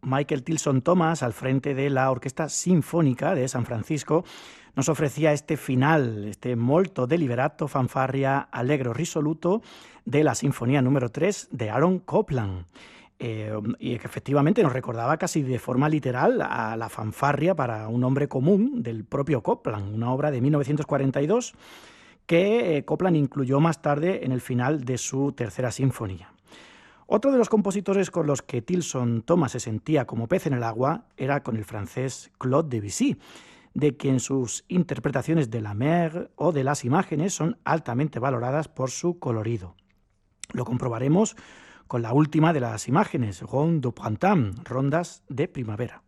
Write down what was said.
Michael Tilson Thomas, al frente de la Orquesta Sinfónica de San Francisco, nos ofrecía este final, este molto deliberato fanfarria allegro risoluto de la Sinfonía número 3 de Aaron Copland. Y que efectivamente nos recordaba casi de forma literal a la fanfarria para un hombre común del propio Copland, una obra de 1942 que Copland incluyó más tarde en el final de su tercera sinfonía. Otro de los compositores con los que Tilson Thomas se sentía como pez en el agua era con el francés Claude Debussy, de quien sus interpretaciones de la mer o de las imágenes son altamente valoradas por su colorido. Lo comprobaremos con la última de las imágenes, Rondes de printemps, rondas de primavera.